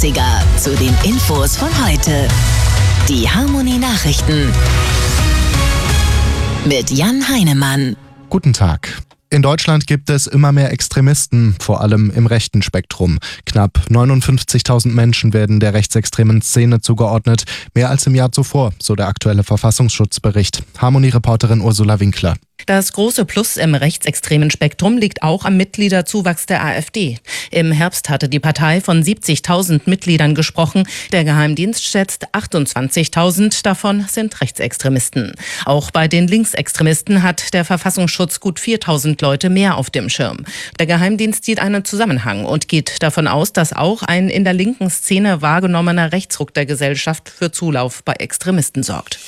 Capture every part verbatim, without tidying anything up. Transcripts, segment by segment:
achtziger zu den Infos von heute. Die Harmonie Nachrichten mit Jan Heinemann. Guten Tag. In Deutschland gibt es immer mehr Extremisten, vor allem im rechten Spektrum. Knapp neunundfünfzigtausend Menschen werden der rechtsextremen Szene zugeordnet, mehr als im Jahr zuvor, so der aktuelle Verfassungsschutzbericht. Harmonie-Reporterin Ursula Winkler. Das große Plus im rechtsextremen Spektrum liegt auch am Mitgliederzuwachs der AfD. Im Herbst hatte die Partei von siebzigtausend Mitgliedern gesprochen. Der Geheimdienst schätzt achtundzwanzigtausend, davon sind Rechtsextremisten. Auch bei den Linksextremisten hat der Verfassungsschutz gut viertausend Leute mehr auf dem Schirm. Der Geheimdienst sieht einen Zusammenhang und geht davon aus, dass auch ein in der linken Szene wahrgenommener Rechtsruck der Gesellschaft für Zulauf bei Extremisten sorgt.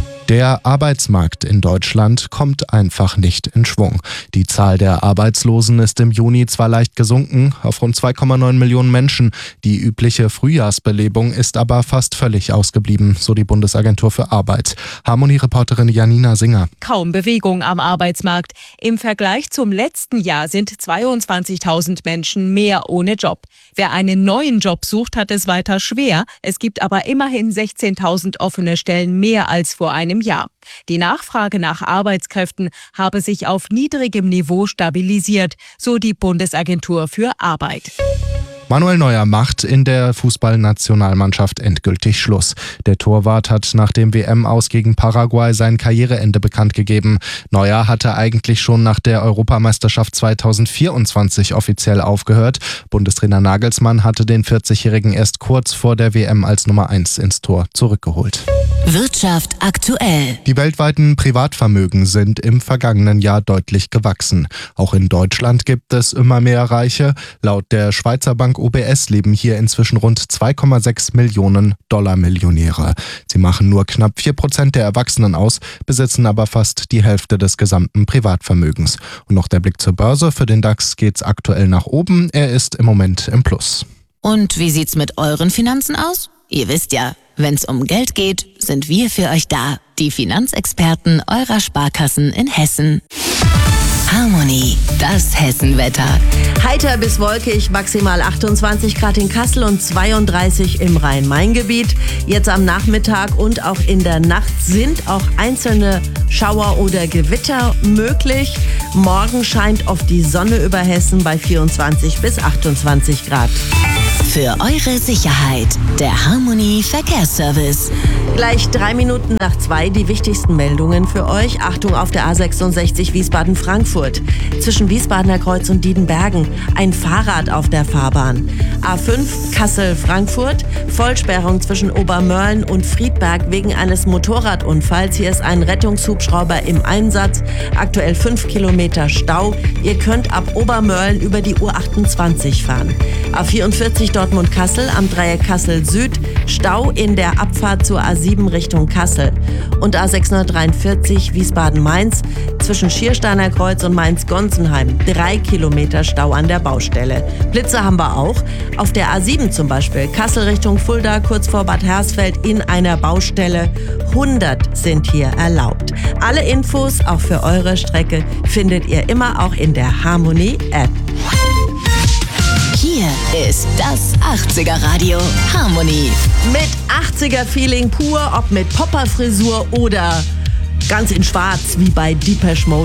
Der Arbeitsmarkt in Deutschland kommt einfach nicht in Schwung. Die Zahl der Arbeitslosen ist im Juni zwar leicht gesunken, auf rund zwei Komma neun Millionen Menschen. Die übliche Frühjahrsbelebung ist aber fast völlig ausgeblieben, so die Bundesagentur für Arbeit. Harmonie-Reporterin Janina Singer. Kaum Bewegung am Arbeitsmarkt. Im Vergleich zum letzten Jahr sind zweiundzwanzigtausend Menschen mehr ohne Job. Wer einen neuen Job sucht, hat es weiter schwer. Es gibt aber immerhin sechzehntausend offene Stellen mehr als vor einem Jahr. Die Nachfrage nach Arbeitskräften habe sich auf niedrigem Niveau stabilisiert, so die Bundesagentur für Arbeit. Manuel Neuer macht in der Fußballnationalmannschaft endgültig Schluss. Der Torwart hat nach dem W M-Aus gegen Paraguay sein Karriereende bekannt gegeben. Neuer hatte eigentlich schon nach der Europameisterschaft zweitausendvierundzwanzig offiziell aufgehört. Bundestrainer Nagelsmann hatte den vierzigjährigen erst kurz vor der W M als Nummer eins ins Tor zurückgeholt. Wirtschaft aktuell. Die weltweiten Privatvermögen sind im vergangenen Jahr deutlich gewachsen. Auch in Deutschland gibt es immer mehr Reiche. Laut der Schweizer Bank O B S leben hier inzwischen rund zwei Komma sechs Millionen Dollar-Millionäre. Sie machen nur knapp vier Prozent der Erwachsenen aus, besitzen aber fast die Hälfte des gesamten Privatvermögens. Und noch der Blick zur Börse. Für den DAX geht's aktuell nach oben. Er ist im Moment im Plus. Und wie sieht's mit euren Finanzen aus? Ihr wisst ja, wenn's um Geld geht, sind wir für euch da. Die Finanzexperten eurer Sparkassen in Hessen. Harmonie, das Hessenwetter. Heiter bis wolkig, maximal achtundzwanzig Grad in Kassel und zweiunddreißig im Rhein-Main-Gebiet. Jetzt am Nachmittag und auch in der Nacht sind auch einzelne Schauer oder Gewitter möglich. Morgen scheint oft die Sonne über Hessen bei vierundzwanzig bis achtundzwanzig Grad. Für eure Sicherheit, der Harmonie Verkehrsservice. Gleich drei Minuten nach zwei die wichtigsten Meldungen für euch. Achtung auf der A sechsundsechzig Wiesbaden-Frankfurt. Zwischen Wiesbadener Kreuz und Diedenbergen ein Fahrrad auf der Fahrbahn. A fünf Kassel-Frankfurt. Vollsperrung zwischen Obermörlen und Friedberg wegen eines Motorradunfalls. Hier ist ein Rettungshubschrauber im Einsatz. Aktuell fünf Kilometer Stau. Ihr könnt ab Obermörlen über die U achtundzwanzig fahren. A vierundvierzig Dortmund-Kassel am Dreieck Kassel Süd. Stau in der Abfahrt zur A sieben Richtung Kassel. Und A sechshundertdreiundvierzig Wiesbaden-Mainz zwischen Schiersteiner Kreuz und Mainz-Gonsenheim. Drei Kilometer Stau an der Baustelle. Blitze haben wir auch. Auf der A sieben zum Beispiel. Kassel Richtung Fulda, kurz vor Bad Hersfeld in einer Baustelle. hundert sind hier erlaubt. Alle Infos, auch für eure Strecke, findet ihr immer auch in der Harmonie-App. Hier ist das achtziger-Radio Harmonie. Mit achtziger-Feeling pur, ob mit Popperfrisur oder ganz in schwarz wie bei Depeche Mode.